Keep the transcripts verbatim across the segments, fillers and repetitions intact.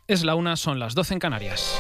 Es la una, son las doce en Canarias.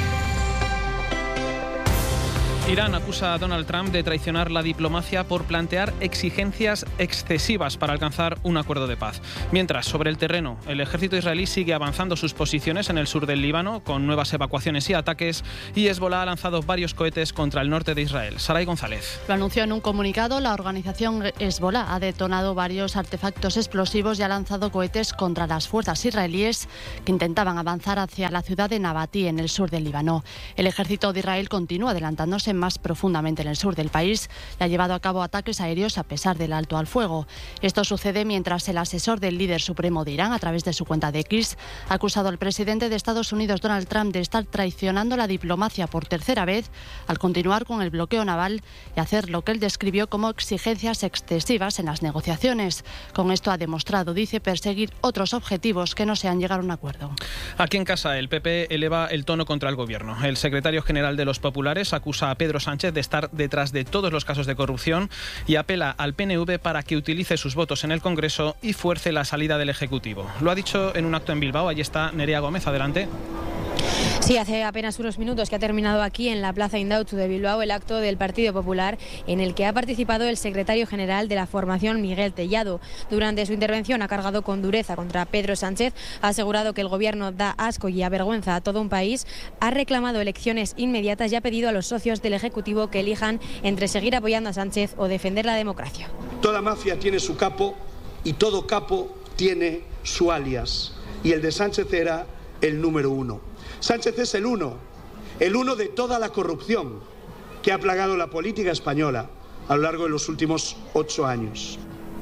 Irán acusa a Donald Trump de traicionar la diplomacia por plantear exigencias excesivas para alcanzar un acuerdo de paz. Mientras, sobre el terreno, el ejército israelí sigue avanzando sus posiciones en el sur del Líbano con nuevas evacuaciones y ataques, y Hezbolá ha lanzado varios cohetes contra el norte de Israel. Saray González. Lo anunció en un comunicado. La organización Hezbolá ha detonado varios artefactos explosivos y ha lanzado cohetes contra las fuerzas israelíes que intentaban avanzar hacia la ciudad de Nabatí, en el sur del Líbano. El ejército de Israel continúa adelantándose más profundamente en el sur del país y ha llevado a cabo ataques aéreos a pesar del alto al fuego. Esto sucede mientras el asesor del líder supremo de Irán, a través de su cuenta de X, ha acusado al presidente de Estados Unidos, Donald Trump, de estar traicionando la diplomacia por tercera vez al continuar con el bloqueo naval y hacer lo que él describió como exigencias excesivas en las negociaciones. Con esto ha demostrado, dice, perseguir otros objetivos que no sean llegar a un acuerdo. Aquí en casa, el P P eleva el tono contra el gobierno. El secretario general de los populares acusa a Pedro Sánchez de estar detrás de todos los casos de corrupción y apela al P N V para que utilice sus votos en el Congreso y fuerce la salida del Ejecutivo. Lo ha dicho en un acto en Bilbao. Allí está Nerea Gómez. Adelante. Sí, hace apenas unos minutos que ha terminado aquí en la Plaza Indautxu de Bilbao el acto del Partido Popular, en el que ha participado el secretario general de la formación, Miguel Tellado. Durante su intervención ha cargado con dureza contra Pedro Sánchez, ha asegurado que el gobierno da asco y avergüenza a todo un país, ha reclamado elecciones inmediatas y ha pedido a los socios del Ejecutivo que elijan entre seguir apoyando a Sánchez o defender la democracia. Toda mafia tiene su capo y todo capo tiene su alias, y el de Sánchez era el número uno. Sánchez es el uno, el uno de toda la corrupción que ha plagado la política española a lo largo de los últimos ocho años.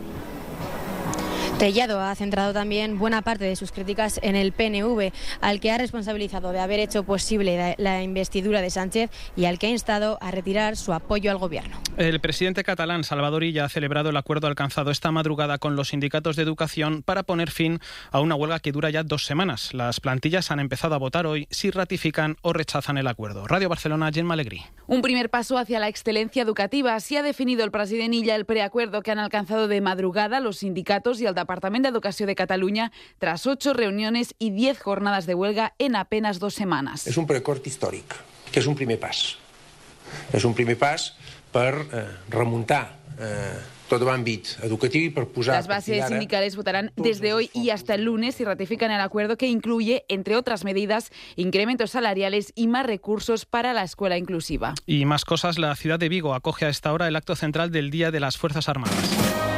Tellado ha centrado también buena parte de sus críticas en el P N V, al que ha responsabilizado de haber hecho posible la investidura de Sánchez y al que ha instado a retirar su apoyo al gobierno. El presidente catalán, Salvador Illa, ha celebrado el acuerdo alcanzado esta madrugada con los sindicatos de educación para poner fin a una huelga que dura ya dos semanas. Las plantillas han empezado a votar hoy si ratifican o rechazan el acuerdo. Radio Barcelona, Gemma Alegrí. Un primer paso hacia la excelencia educativa. Así ha definido el president Illa el preacuerdo que han alcanzado de madrugada los sindicatos y el Departamento de Educación de Cataluña tras ocho reuniones y diez jornadas de huelga en apenas dos semanas. És un preacord històric, que és un primer pas. És un primer pas per eh, remuntar eh, tot l'àmbit educatiu y per posar... Las bases sindicales votarán desde hoy y hasta el lunes y ratifican el acuerdo, que incluye, entre otras medidas, incrementos salariales y más recursos para la escuela inclusiva. Y más cosas, la ciudad de Vigo acoge a esta hora el acto central del Día de las Fuerzas Armadas.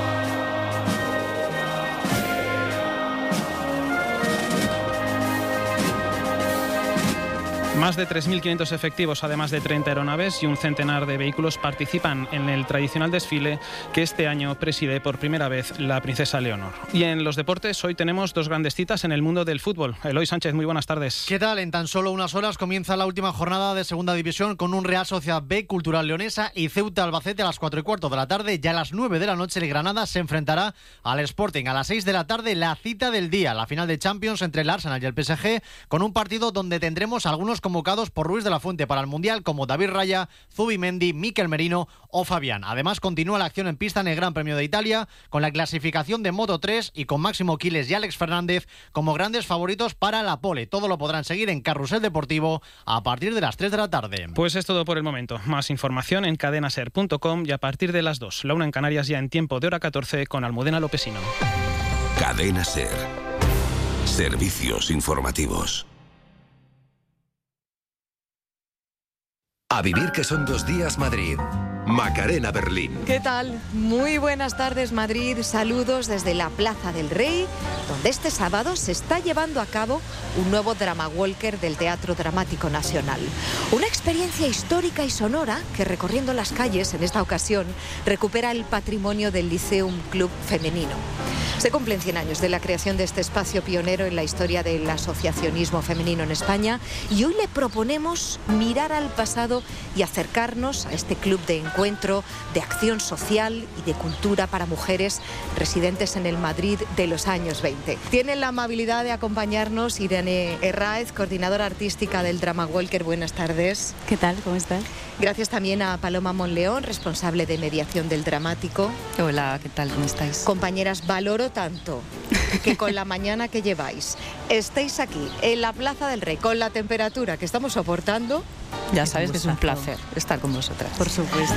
Más de tres mil quinientos efectivos, además de treinta aeronaves y un centenar de vehículos, participan en el tradicional desfile que este año preside por primera vez la princesa Leonor. Y en los deportes, hoy tenemos dos grandes citas en el mundo del fútbol. Eloy Sánchez, muy buenas tardes. ¿Qué tal? En tan solo unas horas comienza la última jornada de Segunda División con un Real Sociedad B, Cultural Leonesa y Ceuta Albacete a las cuatro y cuarto de la tarde. Ya a las nueve de la noche el Granada se enfrentará al Sporting. A las seis de la tarde la cita del día, la final de Champions entre el Arsenal y el P S G, con un partido donde tendremos algunos convocados por Ruiz de la Fuente para el Mundial, como David Raya, Zubimendi, Mikel Merino o Fabián. Además, continúa la acción en pista en el Gran Premio de Italia, con la clasificación de Moto tres y con Máximo Quiles y Alex Fernández como grandes favoritos para la pole. Todo lo podrán seguir en Carrusel Deportivo a partir de las tres de la tarde. Pues es todo por el momento. Más información en cadenaser punto com y a partir de las dos. La una en Canarias, ya en tiempo de hora catorce, con Almudena Lopesino. Cadena Ser. Servicios informativos. A vivir, que son dos días Madrid. Macarena Berlín. ¿Qué tal? Muy buenas tardes, Madrid. Saludos desde la Plaza del Rey, donde este sábado se está llevando a cabo un nuevo Drama Walker del Teatro Dramático Nacional. Una experiencia histórica y sonora que, recorriendo las calles en esta ocasión, recupera el patrimonio del Liceum Club Femenino. Se cumplen cien años de la creación de este espacio pionero en la historia del asociacionismo femenino en España, y hoy le proponemos mirar al pasado y acercarnos a este club de encuentro, de acción social y de cultura para mujeres residentes en el Madrid de los años veinte. Tienen la amabilidad de acompañarnos Irene Herráez, coordinadora artística del Drama Walker. Buenas tardes. ¿Qué tal? ¿Cómo estás? Gracias también a Paloma Monleón, responsable de mediación del dramático. Hola, ¿qué tal? ¿Cómo estáis? Compañeras, valoro tanto que con la mañana que lleváis estéis aquí, en la Plaza del Rey, con la temperatura que estamos soportando. Ya sabes que es un placer estar con vosotras. Por supuesto.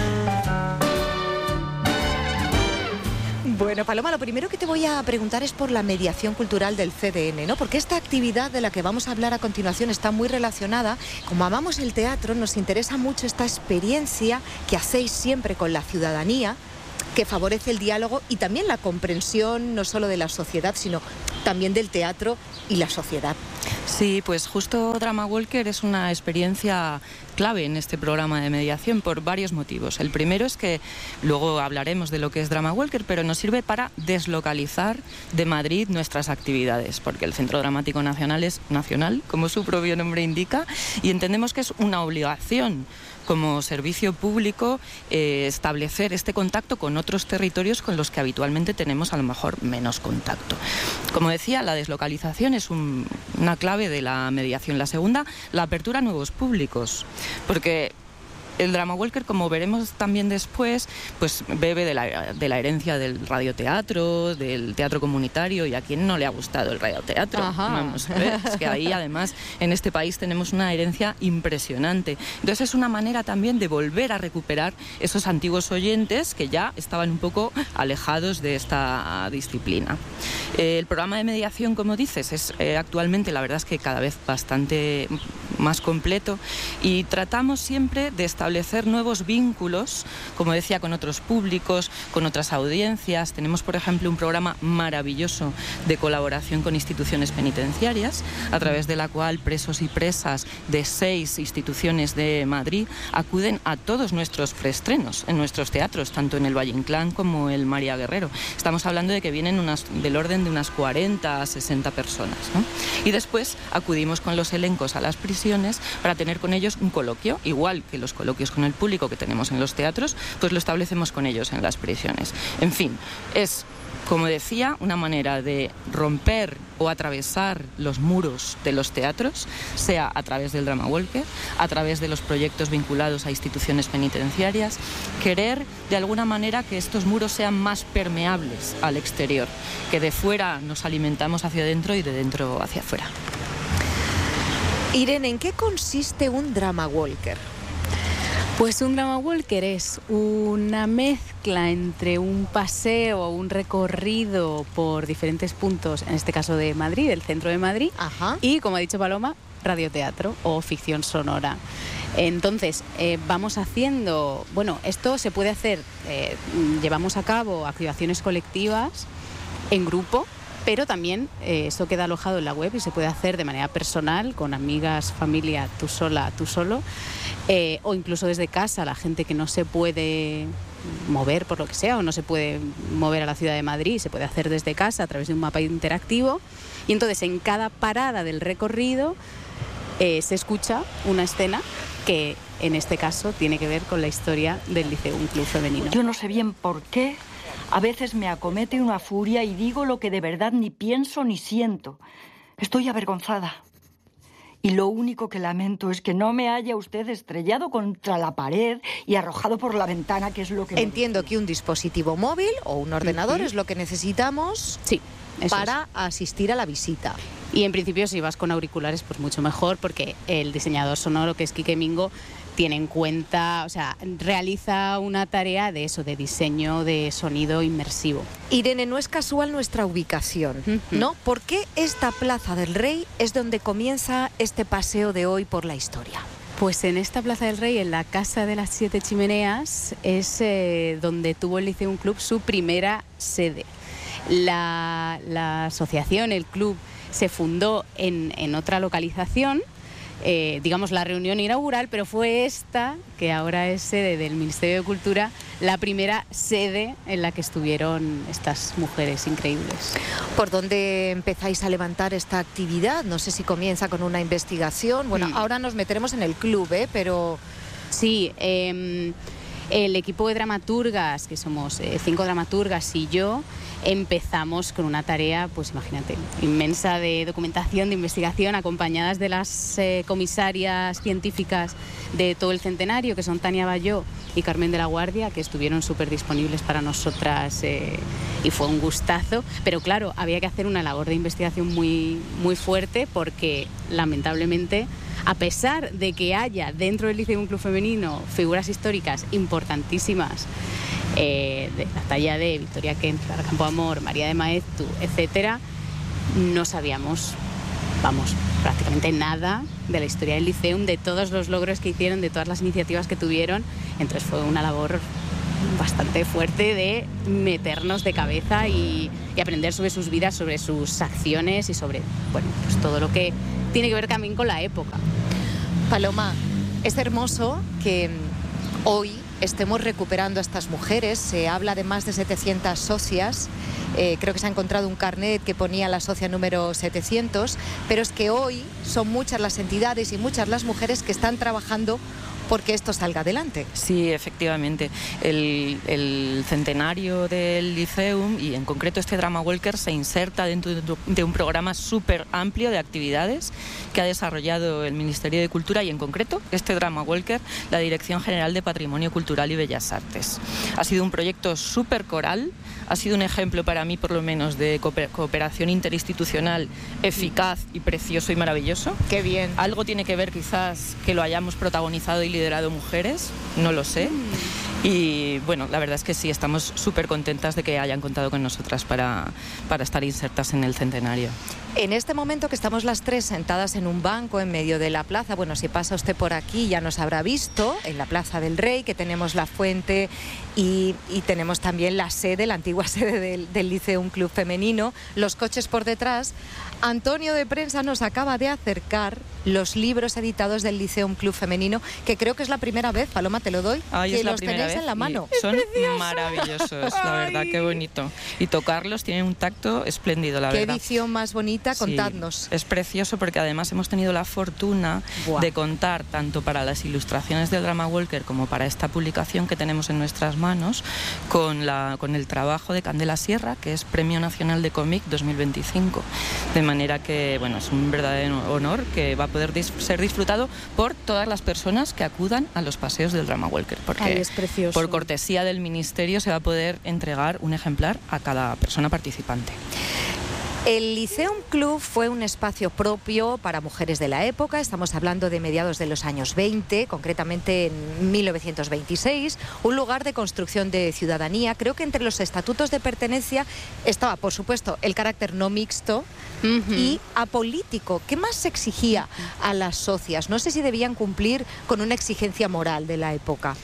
Bueno, Paloma, lo primero que te voy a preguntar es por la mediación cultural del C D N, ¿no? Porque esta actividad de la que vamos a hablar a continuación está muy relacionada. Como amamos el teatro, nos interesa mucho esta experiencia que hacéis siempre con la ciudadanía, que favorece el diálogo y también la comprensión no solo de la sociedad, sino también del teatro y la sociedad. Sí, pues justo Drama Walker es una experiencia clave en este programa de mediación por varios motivos. El primero es que luego hablaremos de lo que es Drama Walker, pero nos sirve para deslocalizar de Madrid nuestras actividades, porque el Centro Dramático Nacional es nacional, como su propio nombre indica, y entendemos que es una obligación como servicio público eh, establecer este contacto con otros territorios con los que habitualmente tenemos a lo mejor menos contacto. Como decía, la deslocalización es un, una clave de la mediación. La segunda, la apertura a nuevos públicos, porque el Drama Walker, como veremos también después, pues bebe de la, de la herencia del radioteatro, del teatro comunitario, y a quien no le ha gustado el radioteatro. Ajá. Vamos a ver, es que ahí además en este país tenemos una herencia impresionante. Entonces es una manera también de volver a recuperar esos antiguos oyentes que ya estaban un poco alejados de esta disciplina. Eh, el programa de mediación, como dices, es eh, actualmente la verdad es que cada vez bastante más completo, y tratamos siempre de establecer nuevos vínculos, como decía, con otros públicos, con otras audiencias. Tenemos, por ejemplo, un programa maravilloso de colaboración con instituciones penitenciarias, a través de la cual presos y presas de seis instituciones de Madrid acuden a todos nuestros preestrenos en nuestros teatros, tanto en el Valle Inclán como el María Guerrero. Estamos hablando de que vienen unas, del orden de unas cuarenta a sesenta personas, ¿no? Y después acudimos con los elencos a las prisiones para tener con ellos un coloquio, igual que los coloquios con el público que tenemos en los teatros, pues lo establecemos con ellos en las prisiones. En fin, es, como decía, una manera de romper o atravesar los muros de los teatros, sea a través del Drama Walker, a través de los proyectos vinculados a instituciones penitenciarias, querer de alguna manera que estos muros sean más permeables al exterior, que de fuera nos alimentamos hacia adentro y de dentro hacia afuera. Irene, ¿en qué consiste un Drama Walker? Pues un Drama Walker es una mezcla entre un paseo o un recorrido por diferentes puntos, en este caso de Madrid, del centro de Madrid, Ajá. y, como ha dicho Paloma, radioteatro o ficción sonora. Entonces, eh, vamos haciendo, bueno, esto se puede hacer, eh, llevamos a cabo activaciones colectivas en grupo, pero también eh, eso queda alojado en la web y se puede hacer de manera personal, con amigas, familia, tú sola, tú solo, eh, o incluso desde casa, la gente que no se puede mover por lo que sea o no se puede mover a la ciudad de Madrid, se puede hacer desde casa a través de un mapa interactivo, y entonces en cada parada del recorrido eh, se escucha una escena que en este caso tiene que ver con la historia del Liceo, un club femenino. Yo no sé bien por qué. A veces me acomete una furia y digo lo que de verdad ni pienso ni siento. Estoy avergonzada. Y lo único que lamento es que no me haya usted estrellado contra la pared y arrojado por la ventana, que es lo que... Entiendo que un dispositivo móvil o un ordenador Uh-huh. es lo que necesitamos sí, eso para es. asistir a la visita. Y en principio, si vas con auriculares, pues mucho mejor, porque el diseñador sonoro, que es Quique Mingo, tiene en cuenta, o sea, realiza una tarea de eso, de diseño de sonido inmersivo. Irene, no es casual nuestra ubicación, Uh-huh. ¿no? ¿Por qué esta Plaza del Rey es donde comienza este paseo de hoy por la historia? Pues en esta Plaza del Rey, en la Casa de las Siete Chimeneas, es eh, donde tuvo el Liceo un Club su primera sede. La, la asociación, el club, se fundó en, en otra localización, eh, digamos la reunión inaugural, pero fue esta, que ahora es sede del Ministerio de Cultura, la primera sede en la que estuvieron estas mujeres increíbles. ¿Por dónde empezáis a levantar esta actividad? No sé si comienza con una investigación. Bueno, Mm. ahora nos meteremos en el club, ¿eh? Pero... Sí, eh, El equipo de dramaturgas, que somos eh, cinco dramaturgas y yo, empezamos con una tarea, pues imagínate, inmensa de documentación, de investigación, acompañadas de las eh, comisarias científicas de todo el centenario, que son Tania Bayó y Carmen de la Guardia, que estuvieron súper disponibles para nosotras eh, y fue un gustazo. Pero claro, había que hacer una labor de investigación muy, muy fuerte porque, lamentablemente, a pesar de que haya dentro del Liceum Club Femenino figuras históricas importantísimas, eh, de la talla de Victoria Kent, Clara Campoamor, María de Maeztu, etcétera, no sabíamos, vamos, prácticamente nada de la historia del Liceum, de todos los logros que hicieron, de todas las iniciativas que tuvieron. Entonces fue una labor bastante fuerte de meternos de cabeza y, y aprender sobre sus vidas, sobre sus acciones y sobre, bueno, pues todo lo que tiene que ver también con la época. Paloma, es hermoso que hoy estemos recuperando a estas mujeres. Se habla de más de setecientas socias. Eh, creo que se ha encontrado un carnet que ponía la socia número setecientos, pero es que hoy son muchas las entidades y muchas las mujeres que están trabajando porque esto salga adelante. Sí, efectivamente. El, el centenario del Liceum y en concreto este Drama Walker se inserta dentro de un programa súper amplio de actividades que ha desarrollado el Ministerio de Cultura y en concreto este Drama Walker, la Dirección General de Patrimonio Cultural y Bellas Artes. Ha sido un proyecto súper coral, ha sido un ejemplo para mí por lo menos de cooperación interinstitucional eficaz y precioso y maravilloso. Qué bien. Algo tiene que ver quizás que lo hayamos protagonizado y liderado mujeres, no lo sé. Y bueno, la verdad es que sí, estamos súper contentas de que hayan contado con nosotras para, para estar insertas en el centenario. En este momento que estamos las tres sentadas en un banco en medio de la plaza, bueno, si pasa usted por aquí ya nos habrá visto, en la Plaza del Rey, que tenemos la fuente y, y tenemos también la sede, la antigua sede del, del Liceum Club Femenino, los coches por detrás. Antonio de Prensa nos acaba de acercar los libros editados del Liceum Club Femenino, que creo que es la primera vez, Paloma, te lo doy, Ay, que es la los primera tenéis vez en la mano. Son maravillosos, la verdad, qué bonito. Y tocarlos tiene un tacto espléndido, la ¿Qué verdad. Qué edición más bonita? Contadnos. Sí, es precioso porque además hemos tenido la fortuna Buah. de contar tanto para las ilustraciones del Drama Walker como para esta publicación que tenemos en nuestras manos con, la, con el trabajo de Candela Sierra, que es Premio Nacional de Cómic dos mil veinticinco. De manera que, bueno, es un verdadero honor que va a poder dis- ser disfrutado por todas las personas que acudan a los paseos del Drama Walker. Porque Ay, es precioso. Por cortesía del Ministerio se va a poder entregar un ejemplar a cada persona participante. El Liceum Club fue un espacio propio para mujeres de la época, estamos hablando de mediados de los años veinte, concretamente en mil novecientos veintiséis, un lugar de construcción de ciudadanía. Creo que entre los estatutos de pertenencia estaba, por supuesto, el carácter no mixto uh-huh. y apolítico. ¿Qué más se exigía a las socias? No sé si debían cumplir con una exigencia moral de la época.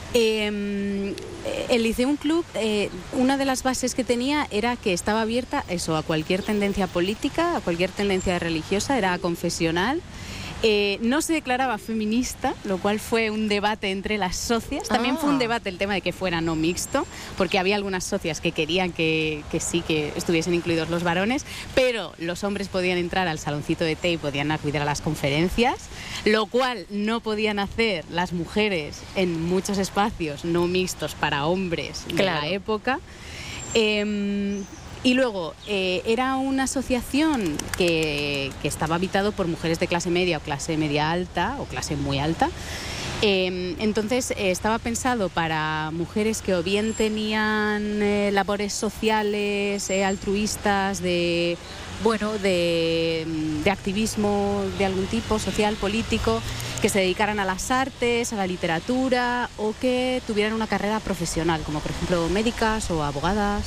Eh, el Liceum Club, eh, una de las bases que tenía era que estaba abierta eso, a cualquier tendencia política, a cualquier tendencia religiosa, era confesional. Eh, no se declaraba feminista, lo cual fue un debate entre las socias. También ah. fue un debate el tema de que fuera no mixto, porque había algunas socias que querían que, que sí, que estuviesen incluidos los varones, pero los hombres podían entrar al saloncito de té y podían acudir a las conferencias, lo cual no podían hacer las mujeres en muchos espacios no mixtos para hombres de claro. la época. Eh, Y luego, eh, era una asociación que, que estaba habitado por mujeres de clase media o clase media alta o clase muy alta. Eh, entonces, eh, estaba pensado para mujeres que o bien tenían eh, labores sociales, eh, altruistas, de, bueno, de, de activismo de algún tipo, social, político, que se dedicaran a las artes, a la literatura o que tuvieran una carrera profesional, como por ejemplo médicas o abogadas.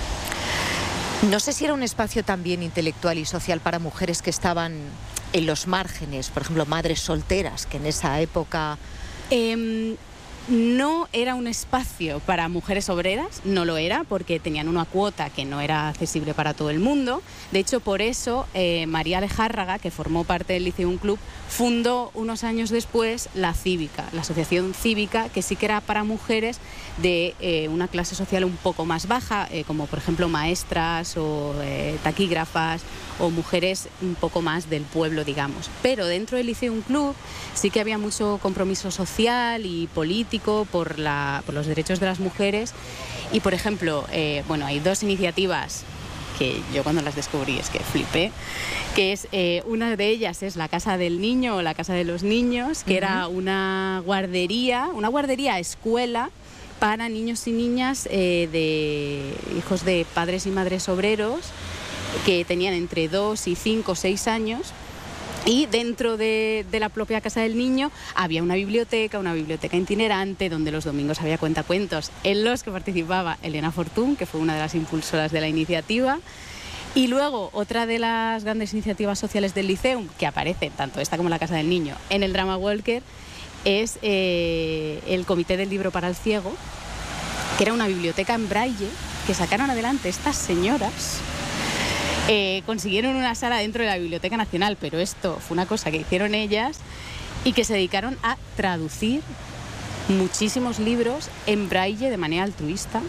No sé si era un espacio también intelectual y social para mujeres que estaban en los márgenes, por ejemplo, madres solteras, que en esa época... Eh, no era un espacio para mujeres obreras, no lo era, porque tenían una cuota que no era accesible para todo el mundo. De hecho, por eso, eh, María Alejárraga, que formó parte del Liceum Club, fundó unos años después la Cívica, la asociación cívica, que sí que era para mujeres de eh, una clase social un poco más baja, eh, como por ejemplo maestras o eh, taquígrafas o mujeres un poco más del pueblo, digamos. Pero dentro del Liceum Club sí que había mucho compromiso social y político, político por, la, por los derechos de las mujeres. Y, por ejemplo, eh, bueno, hay dos iniciativas que yo cuando las descubrí es que flipé, que es eh, una de ellas es la Casa del Niño o la Casa de los Niños, que uh-huh. era una guardería, una guardería escuela para niños y niñas eh, de hijos de padres y madres obreros que tenían entre dos y cinco o seis años. Y dentro de, de la propia Casa del Niño había una biblioteca, una biblioteca itinerante, donde los domingos había cuentacuentos en los que participaba Elena Fortún, que fue una de las impulsoras de la iniciativa. Y luego, otra de las grandes iniciativas sociales del Liceum, que aparece, tanto esta como la Casa del Niño, en el Drama Walker, es eh, el Comité del Libro para el Ciego, que era una biblioteca en braille que sacaron adelante estas señoras. Eh, consiguieron una sala dentro de la Biblioteca Nacional, pero esto fue una cosa que hicieron ellas y que se dedicaron a traducir muchísimos libros en braille de manera altruista.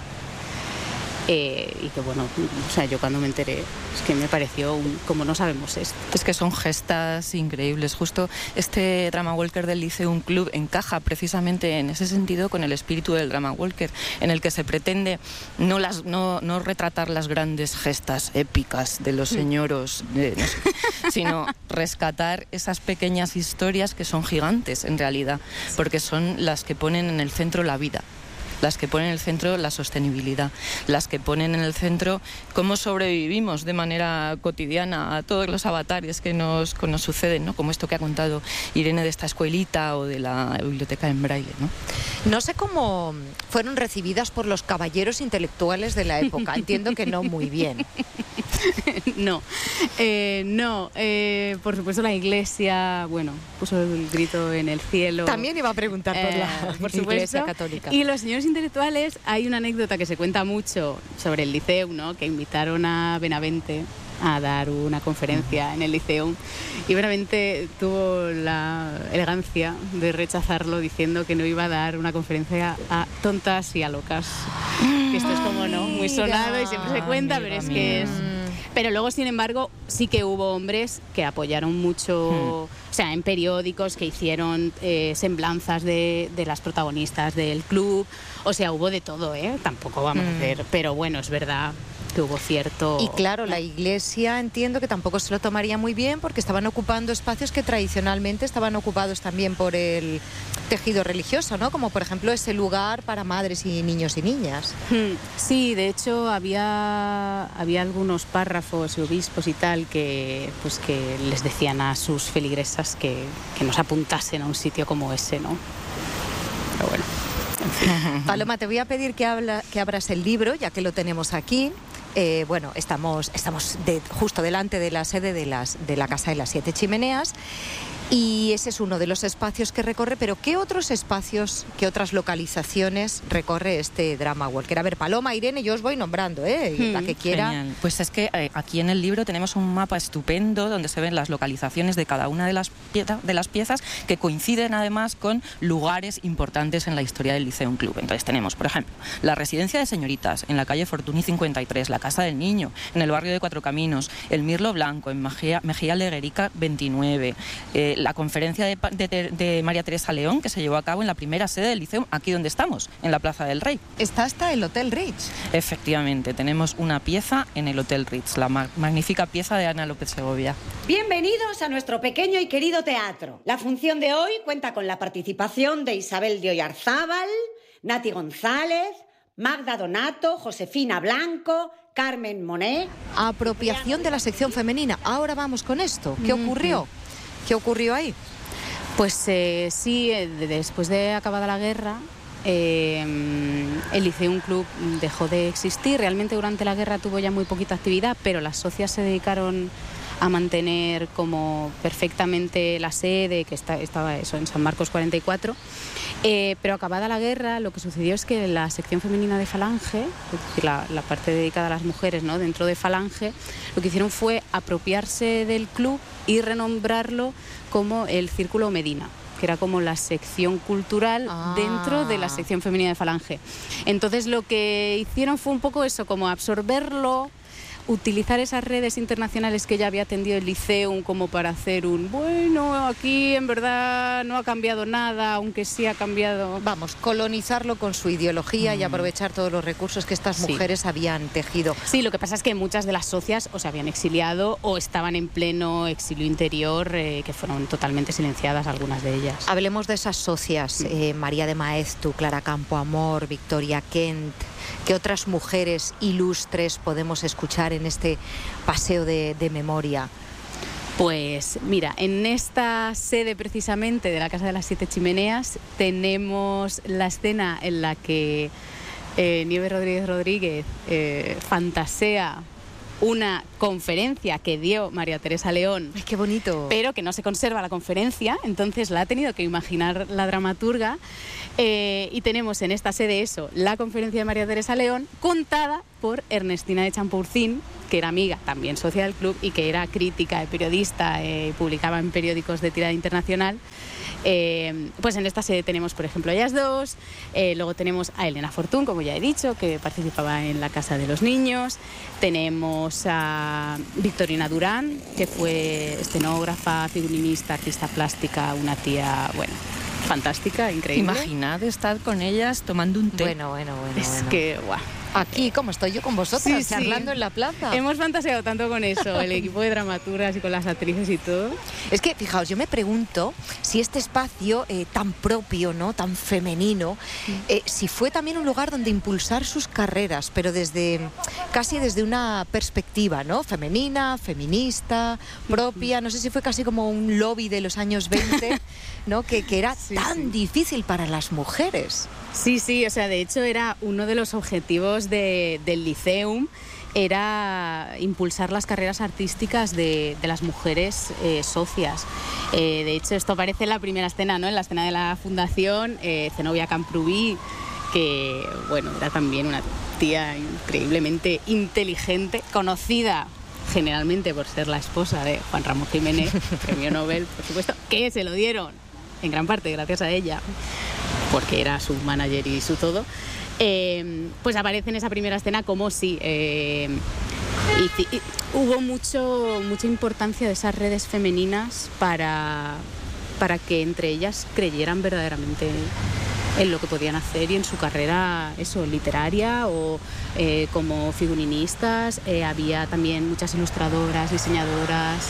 Eh, y que bueno, o sea, yo cuando me enteré es que me pareció un, como no sabemos esto. Es que son gestas increíbles. Justo este Drama Walker del Liceum Club encaja precisamente en ese sentido con el espíritu del Drama Walker, en el que se pretende no, las, no, no retratar las grandes gestas épicas de los señoros, de, no sé, sino rescatar esas pequeñas historias que son gigantes en realidad, porque son las que ponen en el centro la vida, las que ponen en el centro la sostenibilidad, las que ponen en el centro cómo sobrevivimos de manera cotidiana a todos los avatares que nos, que nos suceden, ¿no? Como esto que ha contado Irene de esta escuelita o de la biblioteca en braille, ¿no? No sé cómo fueron recibidas por los caballeros intelectuales de la época. Entiendo que no muy bien. No, eh, no. Eh, por supuesto la Iglesia, bueno, puso el grito en el cielo. También iba a preguntar por la eh, por Iglesia supuesto. Católica. Y los señores intelectuales, hay una anécdota que se cuenta mucho sobre el Liceum, ¿no? Que invitaron a Benavente a dar una conferencia en el Liceum y Benavente tuvo la elegancia de rechazarlo diciendo que no iba a dar una conferencia a tontas y a locas. Que esto es como, ¿no? Muy sonado y siempre se cuenta, pero es que es... Pero luego, sin embargo, sí que hubo hombres que apoyaron mucho, hmm. o sea, en periódicos que hicieron eh, semblanzas de, de las protagonistas del club. O sea, hubo de todo, ¿eh? Tampoco vamos hmm. a hacer, pero bueno, es verdad que hubo cierto... Y claro, la Iglesia entiendo que tampoco se lo tomaría muy bien porque estaban ocupando espacios que tradicionalmente estaban ocupados también por el tejido religioso, ¿no? Como por ejemplo ese lugar para madres y niños y niñas. Sí, de hecho había, había algunos párrafos y obispos y tal que, pues, que les decían a sus feligresas que, que no se apuntasen a un sitio como ese, ¿no? Pero bueno... En fin. Paloma, te voy a pedir que, habla, que abras el libro, ya que lo tenemos aquí. Eh, bueno, estamos, estamos de, justo delante de la sede de, las, de la Casa de las Siete Chimeneas y ese es uno de los espacios que recorre, pero ¿qué otros espacios, qué otras localizaciones recorre este Drama Walker? A ver, Paloma, Irene, yo os voy nombrando, ¿eh? Hmm, la que quiera. Genial. Pues es que eh, aquí en el libro tenemos un mapa estupendo donde se ven las localizaciones de cada una de las, pieza, de las piezas que coinciden además con lugares importantes en la historia del Liceum Club. Entonces tenemos, por ejemplo, la residencia de señoritas en la calle Fortuny cincuenta y tres, la Casa del Niño en el barrio de Cuatro Caminos, el Mirlo Blanco en Mejía, Mejía Leguerica veintinueve, eh, la conferencia de, de, de María Teresa León que se llevó a cabo en la primera sede del Liceum, aquí donde estamos, en la Plaza del Rey. Está hasta el Hotel Ritz. Efectivamente, tenemos una pieza en el Hotel Ritz, la ma magnífica pieza de Ana López Segovia. Bienvenidos a nuestro pequeño y querido teatro. La función de hoy cuenta con la participación de Isabel de Oyarzábal, Nati González, Magda Donato, Josefina Blanco, Carmen Monet. Apropiación de la sección femenina. Ahora vamos con esto. ¿Qué ocurrió? ¿Qué ocurrió ahí? Pues eh, sí, eh, después de acabada la guerra, eh, el Liceum Club dejó de existir. Realmente durante la guerra tuvo ya muy poquita actividad, pero las socias se dedicaron a mantener como perfectamente la sede, que está, estaba eso en San Marcos cuarenta y cuatro. Eh, pero acabada la guerra, lo que sucedió es que la sección femenina de Falange, es decir, la, la parte dedicada a las mujeres, ¿no? Dentro de Falange, lo que hicieron fue apropiarse del club y renombrarlo como el Círculo Medina, que era como la sección cultural ah. dentro de la sección femenina de Falange. Entonces lo que hicieron fue un poco eso, como absorberlo, utilizar esas redes internacionales que ya había atendido el Liceum como para hacer un, bueno, aquí en verdad no ha cambiado nada, aunque sí ha cambiado... Vamos, colonizarlo con su ideología mm. y aprovechar todos los recursos que estas mujeres sí. habían tejido. Sí, lo que pasa es que muchas de las socias o se habían exiliado o estaban en pleno exilio interior, eh, que fueron totalmente silenciadas algunas de ellas. Hablemos de esas socias, eh, María de Maeztu, Clara Campoamor, Victoria Kent. ¿Qué otras mujeres ilustres podemos escuchar en este paseo de, de memoria? Pues mira, en esta sede precisamente de la Casa de las Siete Chimeneas tenemos la escena en la que eh, Nieves Rodríguez Rodríguez eh, fantasea una conferencia que dio María Teresa León. ¡Ay, qué bonito! Pero que no se conserva la conferencia, entonces la ha tenido que imaginar la dramaturga. Eh, y tenemos en esta sede eso, la conferencia de María Teresa León, contada por Ernestina de Champurcín, que era amiga, también socia del club, y que era crítica, periodista, eh, publicaba en periódicos de tirada internacional. Eh, pues en esta sede tenemos, por ejemplo, a ellas dos, eh, luego tenemos a Elena Fortún, como ya he dicho, que participaba en la Casa de los Niños, tenemos a Victorina Durán, que fue escenógrafa, figurinista, artista plástica, una tía, bueno, fantástica, increíble. Imaginad estar con ellas tomando un té. Bueno, bueno, bueno. Es bueno. que, guau. Aquí, como estoy yo con vosotras, sí, charlando sí. en la plaza. Hemos fantaseado tanto con eso, el equipo de dramaturgas y con las actrices y todo. Es que, fijaos, yo me pregunto si este espacio eh, tan propio, ¿no?, tan femenino, eh, si fue también un lugar donde impulsar sus carreras, pero desde casi desde una perspectiva, ¿no?, femenina, feminista, propia. No sé si fue casi como un lobby de los años veinte, ¿no?, que, que era sí, tan sí. difícil para las mujeres. Sí, sí, o sea, de hecho era uno de los objetivos de, del Liceum, era impulsar las carreras artísticas de, de las mujeres eh, socias. Eh, de hecho, esto aparece en la primera escena, ¿no?, en la escena de la fundación, eh, Zenobia Camprubí, que, bueno, era también una tía increíblemente inteligente, conocida generalmente por ser la esposa de Juan Ramón Jiménez, premio Nobel, por supuesto, que se lo dieron en gran parte gracias a ella, porque era su manager y su todo. Eh, pues aparece en esa primera escena como si eh, y, y, hubo mucho, mucha importancia de esas redes femeninas para, para que entre ellas creyeran verdaderamente en lo que podían hacer y en su carrera eso, literaria o eh, como figurinistas. Eh, había también muchas ilustradoras, diseñadoras.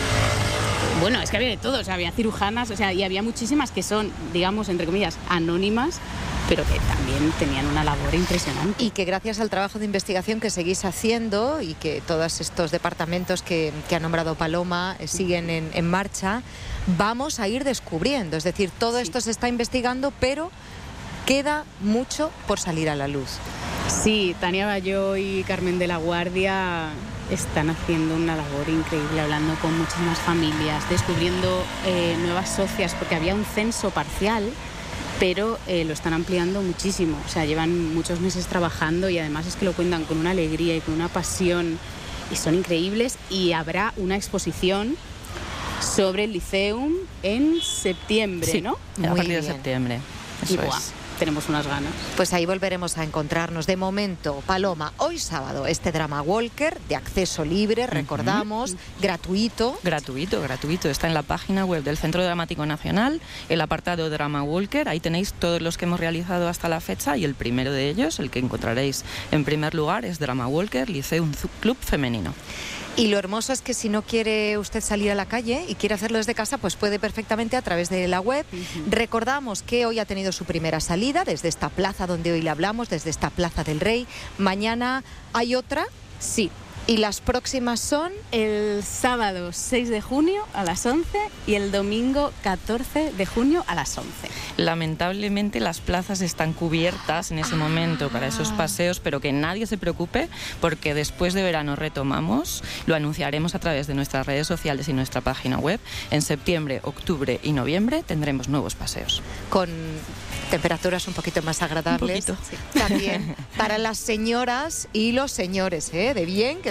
Bueno, es que había de todo, o sea, había cirujanas, o sea, y había muchísimas que son, digamos, entre comillas, anónimas, pero que también tenían una labor impresionante. Y que gracias al trabajo de investigación que seguís haciendo y que todos estos departamentos que, que ha nombrado Paloma eh, siguen en, en marcha, vamos a ir descubriendo. Es decir, todo sí. esto se está investigando, pero queda mucho por salir a la luz. Sí, Tania Bayó y Carmen de la Guardia están haciendo una labor increíble, hablando con muchísimas familias, descubriendo eh, nuevas socias, porque había un censo parcial, pero eh, lo están ampliando muchísimo. O sea, llevan muchos meses trabajando y además es que lo cuentan con una alegría y con una pasión y son increíbles. Y habrá una exposición sobre el Liceum en septiembre, sí, ¿no? A partir de septiembre. Eso y, es. Tenemos unas ganas. Pues ahí volveremos a encontrarnos. De momento, Paloma, hoy sábado, este drama Walker de acceso libre, recordamos, uh-huh. gratuito. Gratuito, gratuito. Está en la página web del Centro Dramático Nacional, el apartado Drama Walker. Ahí tenéis todos los que hemos realizado hasta la fecha y el primero de ellos, el que encontraréis en primer lugar, es Drama Walker, Liceum Club Femenino. Y lo hermoso es que si no quiere usted salir a la calle y quiere hacerlo desde casa, pues puede perfectamente a través de la web. Uh-huh. Recordamos que hoy ha tenido su primera salida desde esta plaza donde hoy le hablamos, desde esta Plaza del Rey. Mañana hay otra. Sí. ¿Y las próximas son? El sábado seis de junio a las once y el domingo catorce de junio a las once. Lamentablemente las plazas están cubiertas en ese ah. momento para esos paseos, pero que nadie se preocupe porque después de verano retomamos, lo anunciaremos a través de nuestras redes sociales y nuestra página web. En septiembre, octubre y noviembre tendremos nuevos paseos. Con temperaturas un poquito más agradables. Un poquito. Sí. También para las señoras y los señores, ¿eh? De bien, que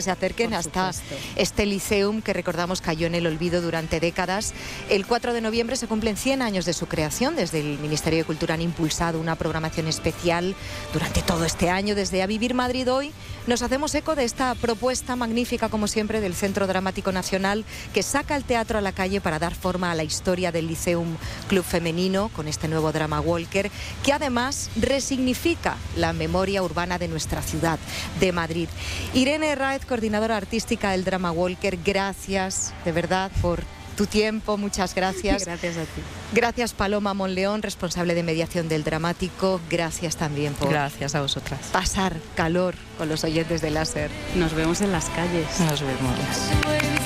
que se acerquen Por hasta supuesto. este Liceum que recordamos cayó en el olvido durante décadas. El cuatro de noviembre se cumplen cien años de su creación. Desde el Ministerio de Cultura han impulsado una programación especial durante todo este año. Desde A Vivir Madrid Hoy nos hacemos eco de esta propuesta magnífica, como siempre, del Centro Dramático Nacional, que saca el teatro a la calle para dar forma a la historia del Liceum Club Femenino con este nuevo drama Walker, que además resignifica la memoria urbana de nuestra ciudad, de Madrid. Irene Raez, coordinadora artística del drama Walker, gracias de verdad por tu tiempo, muchas gracias. Gracias a ti. Gracias Paloma Monleón, responsable de mediación del dramático. Gracias también por Gracias a vosotras. pasar calor con los oyentes de Láser. Nos vemos en las calles. Nos vemos.